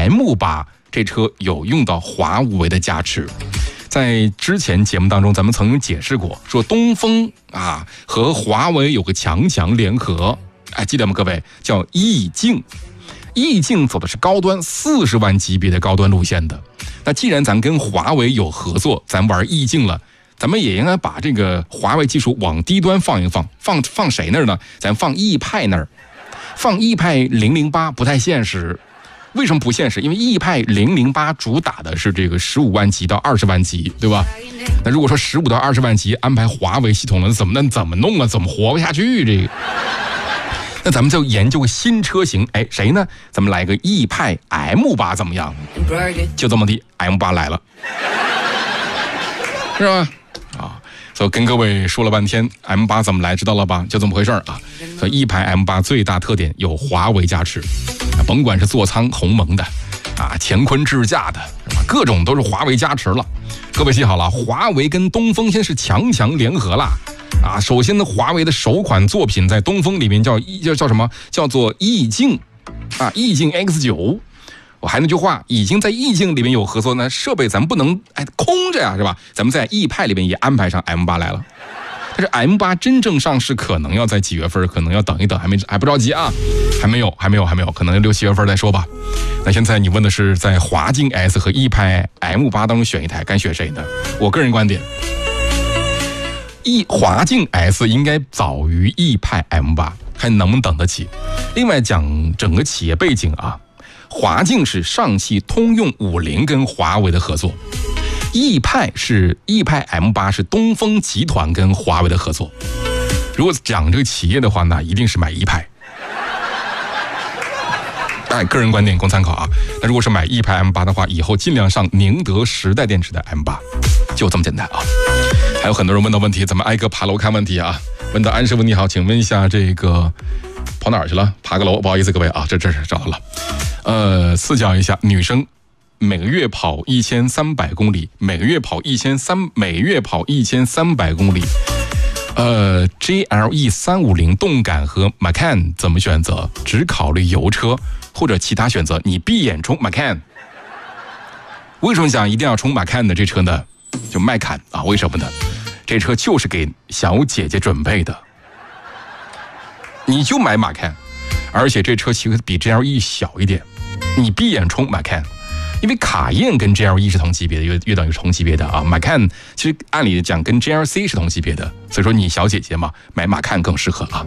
M8这车有用到华为的加持。在之前节目当中，咱们曾经解释过，说东风啊和华为有个强联合，记得吗？各位，叫意境。意境走的是高端40万级别的高端路线的。那既然咱跟华为有合作，咱玩意境了，咱们也应该把这个华为技术往低端放一放，放谁那儿呢？咱放易派那儿，放易派008不太现实。为什么不现实？因为易派008主打的是这个15万级到20万级，对吧？那如果说15到20万级安排华为系统了，怎么弄啊？怎么活不下去？这个，那咱们就研究个新车型，谁呢？咱们来个易派 M8怎么样？就这么地 ，M8来了，是吧？所以跟各位说了半天 ，M8 怎么来，知道了吧？就这么回事啊。所以一排 M8 最大特点有华为加持，甭管是座舱鸿蒙的，乾坤智驾的，各种都是华为加持了。各位记好了，华为跟东风现在是强联合啦。首先呢，华为的首款作品在东风里面叫什么？叫做意境，意境 X9。我还那句话，已经在意境里面有合作呢，设备咱们不能空着呀，是吧？咱们在易派里面也安排上 M8 来了，但是 M8 真正上市可能要在几月份？可能要等一等，还不着急啊，还没有，可能6、7月份再说吧。那现在你问的是在华境 S 和易派 M8 当中选一台，该选谁呢？我个人观点，华境 S 应该早于易派 M8， 还能不能等得起？另外讲整个企业背景啊。华境是上汽通用50跟华为的合作，易派 M8 是东风集团跟华为的合作。如果讲这个企业的话，那一定是买易派。个人观点供参考啊。那如果是买易派 M8 的话，以后尽量上宁德时代电池的 M8， 就这么简单啊。还有很多人问到问题，咱们挨个爬楼看问题啊。问到安师傅你好，请问一下这个跑哪儿去了？爬个楼，不好意思各位啊，这是找到了。赐教一下，女生每个月跑1300公里，每月跑1300公里。GLE 350动感和 Macan 怎么选择？只考虑油车或者其他选择？你闭眼冲 Macan。为什么讲一定要冲 Macan 的这车呢？就麦坎啊，为什么呢？这车就是给小姐姐准备的，你就买 Macan， 而且这车其实比 GLE 小一点。你闭眼冲 Macan， 因为卡宴跟 GLE 是同级别的，约等于同级别的啊。Macan 其实按理讲跟 GLC 是同级别的，所以说你小姐姐嘛，买 Macan 更适合啊。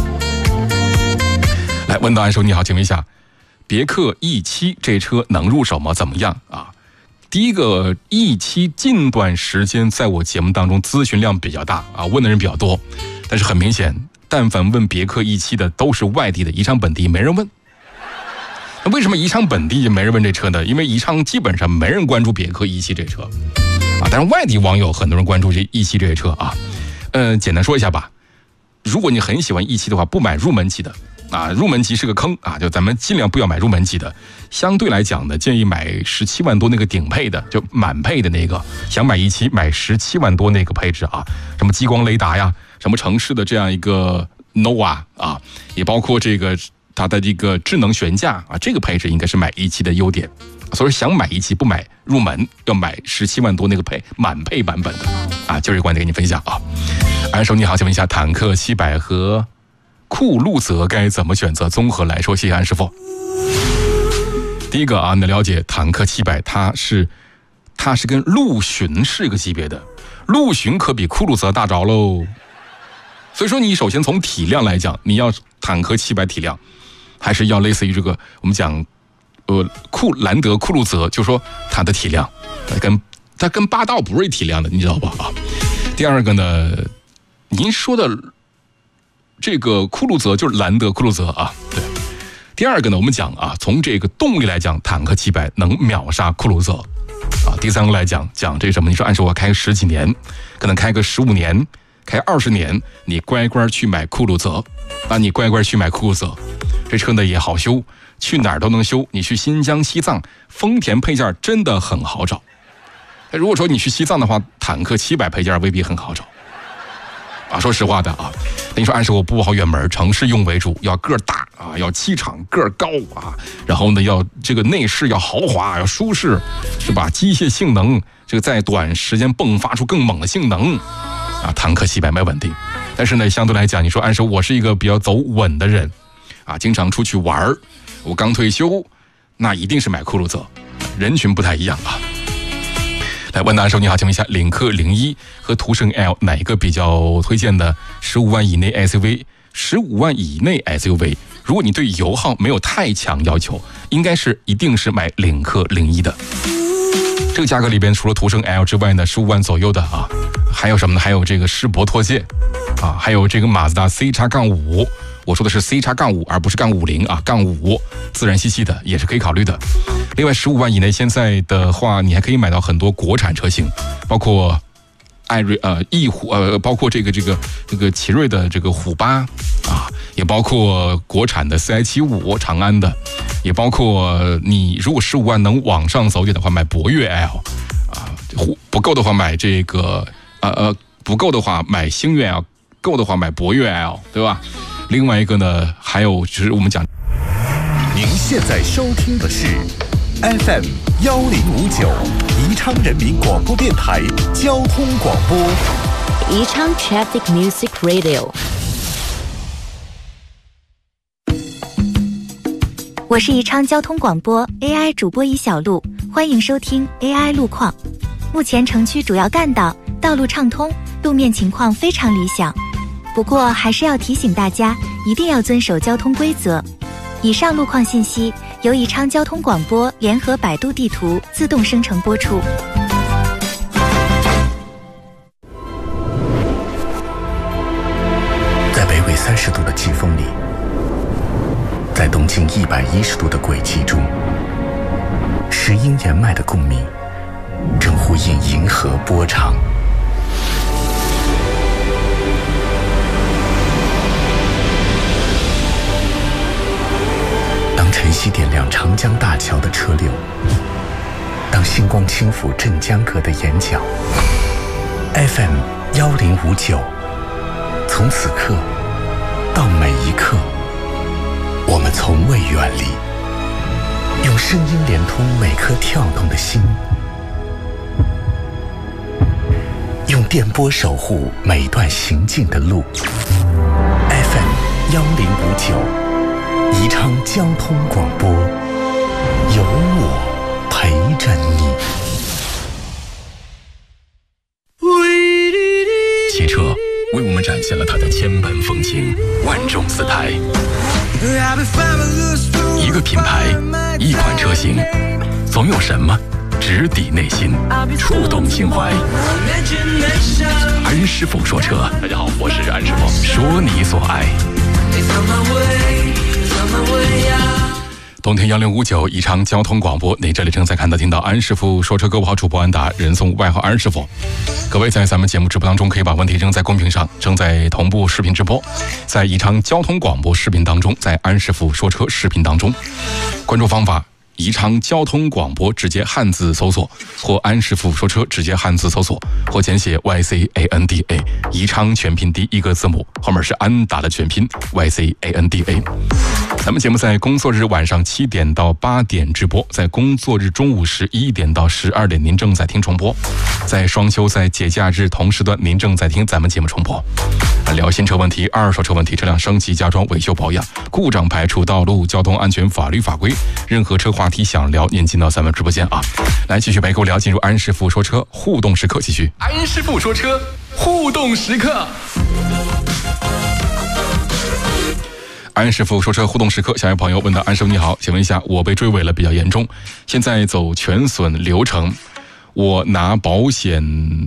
来，问到安叔你好，请问一下，别克 E7 这车能入手吗？怎么样啊？第一个 E7 近段时间在我节目当中咨询量比较大啊，问的人比较多，但是很明显，但凡问别克 E7 的都是外地的，宜昌本地没人问。那为什么宜昌本地就没人问这车呢？因为宜昌基本上没人关注别克 E7 这车啊，但是外地网友很多人关注这 E7 这车啊。简单说一下吧，如果你很喜欢 E7 的话，不买入门级的啊，入门级是个坑啊，就咱们尽量不要买入门级的。相对来讲呢，建议买17万多那个顶配的，就满配的那个。想买E7买17万多那个配置啊，什么激光雷达呀，什么城市的这样一个 NOA 啊，也包括这个它的这个智能悬架啊，这个配置应该是买E7的优点。所以想买E7不买入门，要买17万多那个满配版本的啊，就这个观点给你分享啊。安叔你好，请问一下，坦克700和酷路泽该怎么选择？综合来说，谢谢安师傅。第一个啊，你的了解，坦克700它是跟陆巡是一个级别的，陆巡可比酷路泽大着喽。所以说你首先从体量来讲，你要坦克700体量，还是要类似于这个我们讲兰德酷路泽，就说它的体量它跟霸道不是一体量的，你知道吧啊？第二个呢，您说的这个酷路泽就是兰德酷路泽啊，对。第二个呢，我们讲啊，从这个动力来讲，坦克700能秒杀酷路泽啊。第三个来讲这什么？你说按说我开10几年，可能开个15年，开20年，你乖乖去买酷路泽啊，你乖乖去买酷路泽，这车呢也好修，去哪儿都能修。你去新疆、西藏，丰田配件真的很好找。如果说你去西藏的话，坦克700配件未必很好找啊，说实话的啊。你说安师傅不跑远门，城市用为主，要个大啊，要气场，个高啊，然后呢要这个内饰要豪华，要舒适，是吧？机械性能这个在短时间迸发出更猛的性能啊，坦克系买稳定。但是呢，相对来讲，你说安师傅我是一个比较走稳的人啊，经常出去玩，我刚退休，那一定是买酷路泽，人群不太一样啊。来，问安师傅你好，请问一下，领克01和途胜 L 哪一个比较推荐的？15万以内 SUV，15万以内 SUV， 如果你对油耗没有太强要求，一定是买领克01的。这个价格里边，除了途胜 L 之外呢，15万左右的啊，还有什么呢？还有这个世博拓界啊，还有这个马自达 C-5，我说的是 C-5，而不是-50啊，-5自然吸气的也是可以考虑的。另外15万以内，现在的话你还可以买到很多国产车型，包括翼虎包括这个奇瑞的这个虎8啊，也包括国产的 CI75 长安的，也包括你如果15万能往上走点的话，买博越 L 啊，不够的话买这个不够的话买星越 L， 够的话买博越 L， 对吧？另外一个呢，还有就是我们讲， 您现在收听的是 FM 1059宜昌人民广播电台交通广播， 宜昌 Traffic Music Radio。 我是宜昌交通广播 AI 主播尹小璐，欢迎收听 AI 路况。目前城区主要干道道路畅通，路面情况非常理想。不过还是要提醒大家，一定要遵守交通规则。以上路况信息由宜昌交通广播联合百度地图自动生成播出。 在北纬30度的季风里，在东经110度的轨迹中，石英岩脉的共鸣正呼应银河波长。当晨曦点亮长江大桥的车流，当星光轻抚镇江阁的眼角， FM 1059，从此刻到每一刻，我们从未远离，用声音连通每颗跳动的心，用电波守护每段行进的路。 FM 1059宜昌交通广播，有我陪着你。 汽车为我们展现了它的千般风情，万种姿态。一个品牌，一款车型，总有什么直抵内心，触动心怀。安师傅说车，大家好，我是安师傅，说你所爱。冬天1059宜昌交通广播，你这里正在看到听到安师傅说车，各位好，主播安达，人送外号安师傅。各位在咱们节目直播当中，可以把问题扔在公屏上，正在同步视频直播，在宜昌交通广播视频当中，在安师傅说车视频当中，关注方法宜昌交通广播直接汉字搜索，或安师傅说车直接汉字搜索，或简写 YCANDA， 宜昌全拼第一个字母，后面是安达的全拼 YCANDA。咱们节目在工作日晚上7点到8点直播，在工作日中午11点到12点您正在听重播，在双休在节假日同时段您正在听咱们节目重播。聊新车问题、二手车问题、车辆升级加装、维修保养、故障排除、道路交通安全、法律法规，任何车话题想聊，您进到咱们直播间啊！来继续陪各位聊，进入安师傅说车互动时刻，继续安师傅说车互动时刻。安师傅说车互动时刻，下一位朋友问到：安师傅你好，请问一下，我被追尾了，比较严重，现在走全损流程，我拿保险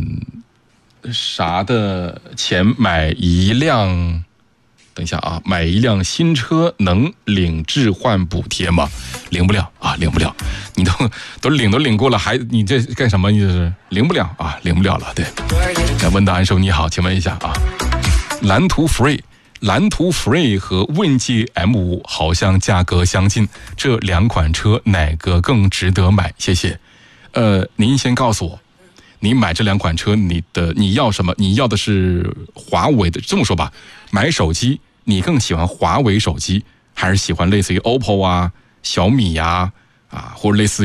啥的钱买一辆，等一下啊，买一辆新车能领置换补贴吗？领不了啊，领不了。你都领过了，还你这干什么？你这是领不了啊，领不了了。对，来问到安师傅你好，请问一下啊，蓝图 Free 和问界 M5好像价格相近，这两款车哪个更值得买？谢谢。您先告诉我， 你买这2款车，你要什么？你要的是华为的，这么说吧，买手机你更喜欢华为手机，还是喜欢类似于 OPPO 啊、小米呀或者类似